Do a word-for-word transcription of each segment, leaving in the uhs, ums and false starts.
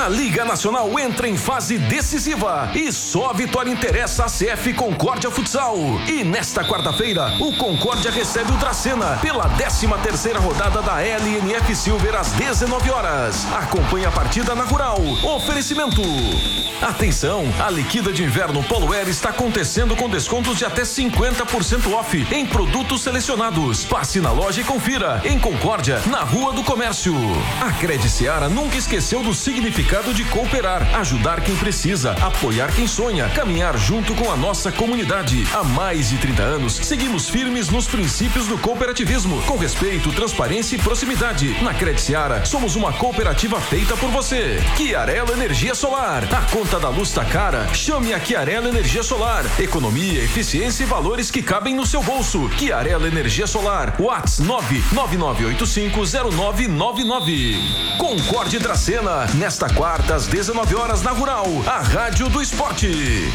A Liga Nacional entra em fase decisiva e só a vitória interessa a C F Concórdia Futsal. E nesta quarta-feira, o Concórdia recebe o Dracena pela décima terceira rodada da L N F Silver às dezenove horas. Acompanhe a partida na Rural. Oferecimento. Atenção, a liquida de inverno Polo Air está acontecendo com descontos de até cinquenta por cento off em produtos selecionados. Passe na loja e confira. Em Concórdia, na Rua do Comércio. A Cred Seara nunca esqueceu do significado de cooperar, ajudar quem precisa, apoiar quem sonha, caminhar junto com a nossa comunidade. Há mais de trinta anos, seguimos firmes nos princípios do cooperativismo, com respeito, transparência e proximidade. Na Cred Seara, somos uma cooperativa feita por você. Chiarello Energia Solar. A conta da luz tá cara? Chame a Chiarello Energia Solar. Economia, eficiência e valores que cabem no seu bolso. Chiarello Energia Solar. WhatsApp nove nove nove oito cinco zero nove nove nove. Concorde Dracena, nesta quarta às dezenove horas na Rural, a rádio do esporte.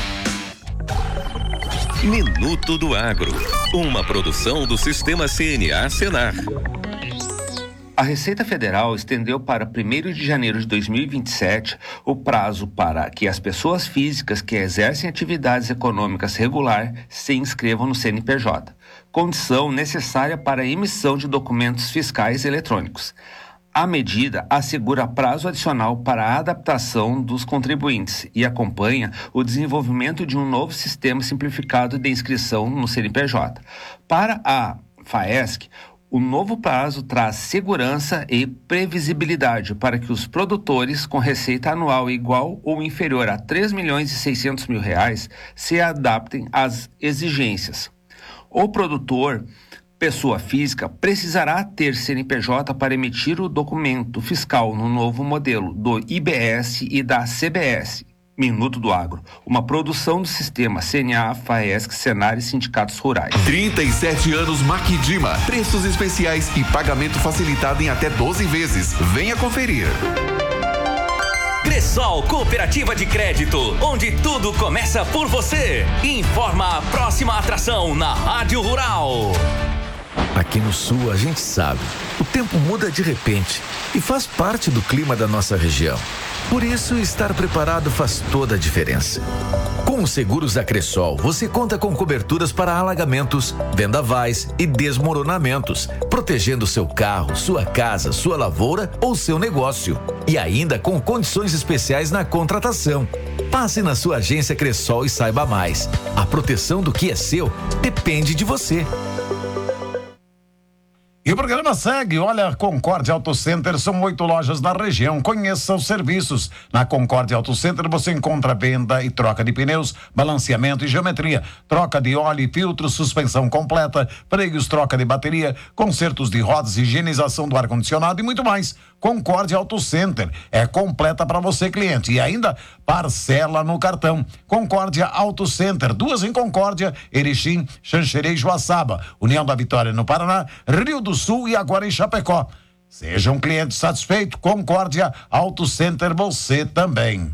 Minuto do Agro, uma produção do Sistema C N A Senar. A Receita Federal estendeu para primeiro de janeiro de dois mil e vinte e sete o prazo para que as pessoas físicas que exercem atividades econômicas regular se inscrevam no C N P J, condição necessária para a emissão de documentos fiscais eletrônicos. A medida assegura prazo adicional para a adaptação dos contribuintes e acompanha o desenvolvimento de um novo sistema simplificado de inscrição no C N P J. Para a FAESC, o novo prazo traz segurança e previsibilidade para que os produtores com receita anual igual ou inferior a três milhões e seiscentos mil reais se adaptem às exigências. O produtor, pessoa física, precisará ter C N P J para emitir o documento fiscal no novo modelo do I B S e da C B S. Minuto do Agro, uma produção do sistema C N A, FAESC, Senar e Sindicatos Rurais. trinta e sete anos Maquidima, preços especiais e pagamento facilitado em até doze vezes. Venha conferir. Cressol Cooperativa de Crédito, onde tudo começa por você. Informa a próxima atração na Rádio Rural. Aqui no sul a gente sabe, o tempo muda de repente e faz parte do clima da nossa região. Por isso, estar preparado faz toda a diferença. Com os seguros da Cressol, você conta com coberturas para alagamentos, vendavais e desmoronamentos, protegendo seu carro, sua casa, sua lavoura ou seu negócio. E ainda com condições especiais na contratação. Passe na sua agência Cressol e saiba mais. A proteção do que é seu depende de você. E o programa segue. Olha, Concórdia Auto Center, são oito lojas na região. Conheça os serviços. Na Concórdia Auto Center você encontra venda e troca de pneus, balanceamento e geometria, troca de óleo e filtro, suspensão completa, freios, troca de bateria, consertos de rodas, higienização do ar-condicionado e muito mais. Concórdia Auto Center é completa para você, cliente, e ainda parcela no cartão. Concórdia Auto Center, duas em Concórdia, Erechim, Xanxerê e Joaçaba, União da Vitória no Paraná, Rio do Sul e agora em Chapecó. Seja um cliente satisfeito, Concórdia Auto Center, você também.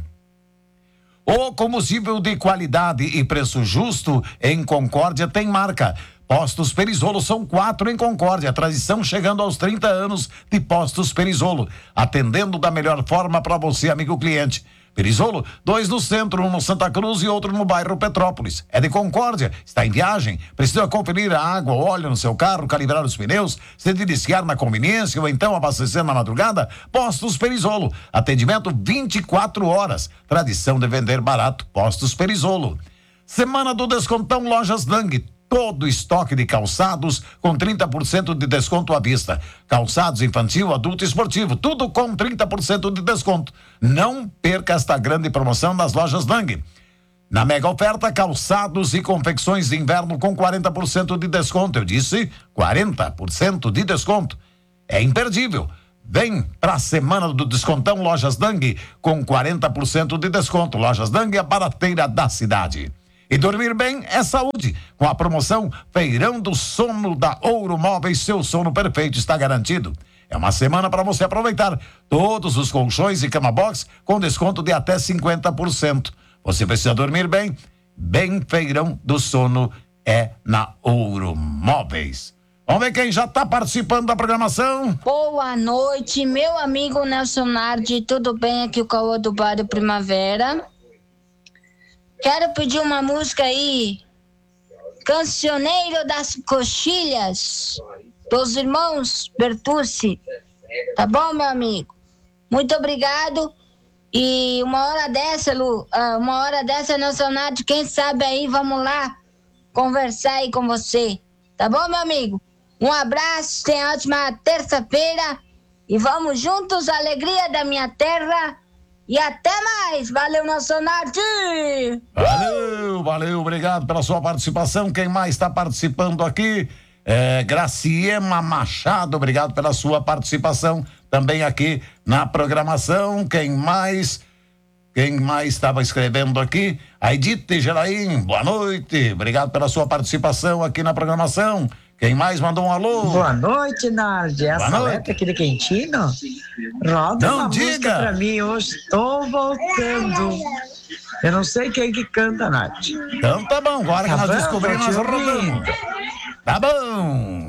O combustível de qualidade e preço justo em Concórdia tem marca. Postos Perisolo, são quatro em Concórdia, tradição chegando aos trinta anos de Postos Perisolo, atendendo da melhor forma para você, amigo cliente. Perisolo, dois no centro, um no Santa Cruz e outro no bairro Petrópolis. É de Concórdia, está em viagem, precisa conferir a água, óleo no seu carro, calibrar os pneus, se deliciar na conveniência ou então abastecer na madrugada? Postos Perisolo, atendimento vinte e quatro horas, tradição de vender barato. Postos Perisolo. Semana do Descontão Lojas Dang. Todo estoque de calçados com trinta por cento de desconto à vista. Calçados infantil, adulto e esportivo, tudo com trinta por cento de desconto. Não perca esta grande promoção nas lojas Dang. Na mega oferta, calçados e confecções de inverno com quarenta por cento de desconto. Eu disse quarenta por cento de desconto. É imperdível. Vem para a semana do Descontão Lojas Dang com quarenta por cento de desconto. Lojas Dang, a barateira da cidade. E dormir bem é saúde. Com a promoção Feirão do Sono da Ouro Móveis, seu sono perfeito está garantido. É uma semana para você aproveitar todos os colchões e cama box com desconto de até cinquenta por cento. Você precisa dormir bem? Bem Feirão do Sono é na Ouro Móveis. Vamos ver quem já está participando da programação. Boa noite, meu amigo Nelson Nardi, tudo bem? Aqui o Cauã do Bairro Primavera. Quero pedir uma música aí, Cancioneiro das Coxilhas, dos irmãos Bertucci. Tá bom, meu amigo? Muito obrigado. E uma hora dessa, Lu, uma hora dessa, Nelson Nardi, quem sabe aí, vamos lá conversar aí com você. Tá bom, meu amigo? Um abraço, tenha ótima terça-feira e vamos juntos, alegria da minha terra. E até mais, valeu, Nelson Nardi! Valeu, valeu, obrigado pela sua participação. Quem mais está participando aqui? É, Graciema Machado, obrigado pela sua participação também aqui na programação. Quem mais? Quem mais estava escrevendo aqui? A Edith Gelaim, boa noite, obrigado pela sua participação aqui na programação. Quem mais mandou um alô? Boa noite, Nardi. Essa Boa noite. letra aqui de Quintino. Roda Não uma diga. música pra mim hoje. Estou voltando. Eu não sei quem que canta, Nardi. Então tá bom, agora Tá que nós bom, descobrimos, nós tô te ouvindo. rodamos. Tá bom.